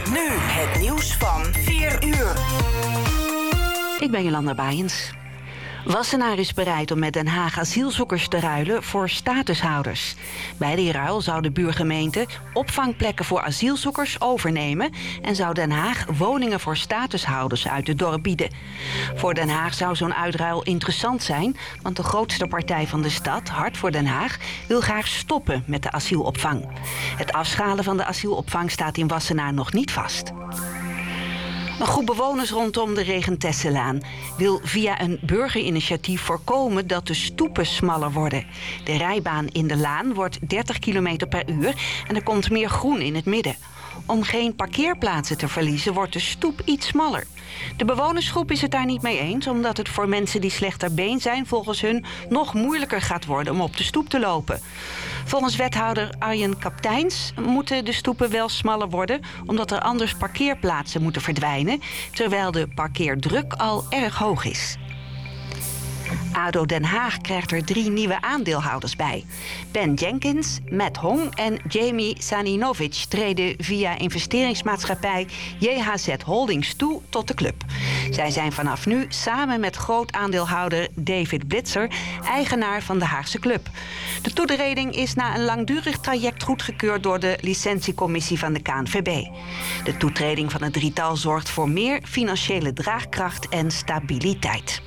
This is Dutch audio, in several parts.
Nu het nieuws van 4 uur. Ik ben Jolanda Baaiens. Wassenaar is bereid om met Den Haag asielzoekers te ruilen voor statushouders. Bij die ruil zou de buurgemeente opvangplekken voor asielzoekers overnemen en zou Den Haag woningen voor statushouders uit het dorp bieden. Voor Den Haag zou zo'n uitruil interessant zijn, want de grootste partij van de stad, Hart voor Den Haag, wil graag stoppen met de asielopvang. Het afschalen van de asielopvang staat in Wassenaar nog niet vast. Een groep bewoners rondom de Regentesselaan wil via een burgerinitiatief voorkomen dat de stoepen smaller worden. De rijbaan in de laan wordt 30 km per uur en er komt meer groen in het midden. Om geen parkeerplaatsen te verliezen wordt de stoep iets smaller. De bewonersgroep is het daar niet mee eens, omdat het voor mensen die slechter been zijn volgens hun nog moeilijker gaat worden om op de stoep te lopen. Volgens wethouder Arjen Kapteins moeten de stoepen wel smaller worden, omdat er anders parkeerplaatsen moeten verdwijnen, terwijl de parkeerdruk al erg hoog is. ADO Den Haag krijgt er 3 nieuwe aandeelhouders bij. Ben Jenkins, Matt Hong en Jamie Saninovic treden via investeringsmaatschappij JHZ Holdings toe tot de club. Zij zijn vanaf nu samen met groot aandeelhouder David Blitzer eigenaar van de Haagse club. De toetreding is na een langdurig traject goedgekeurd door de licentiecommissie van de KNVB. De toetreding van het drietal zorgt voor meer financiële draagkracht en stabiliteit.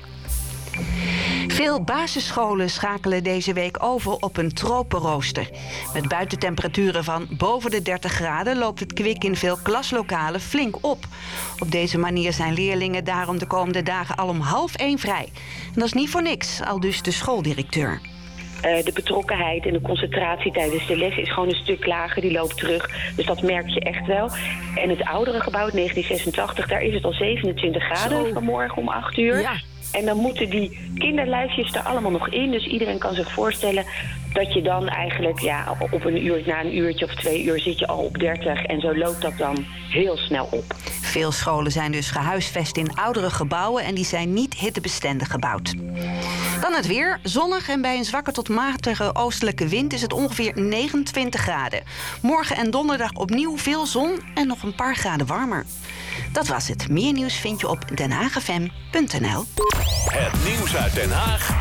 Veel basisscholen schakelen deze week over op een tropenrooster. Met buitentemperaturen van boven de 30 graden loopt het kwik in veel klaslokalen flink op. Op deze manier zijn leerlingen daarom de komende dagen al om 12:30 vrij. En dat is niet voor niks, aldus de schooldirecteur. De betrokkenheid en de concentratie tijdens de les is gewoon een stuk lager. Die loopt terug, dus dat merk je echt wel. En het oudere gebouw, 1986, daar is het al 27 graden vanmorgen om 8 uur. Ja. En dan moeten die kinderlijfjes er allemaal nog in. Dus iedereen kan zich voorstellen dat je dan eigenlijk op een uur, na een uurtje of 2 uur zit je al op 30. En zo loopt dat dan heel snel op. Veel scholen zijn dus gehuisvest in oudere gebouwen en die zijn niet hittebestendig gebouwd. Dan het weer. Zonnig en bij een zwakke tot matige oostelijke wind is het ongeveer 29 graden. Morgen en donderdag opnieuw veel zon en nog een paar graden warmer. Dat was het. Meer nieuws vind je op denhaagfm.nl. Het nieuws uit Den Haag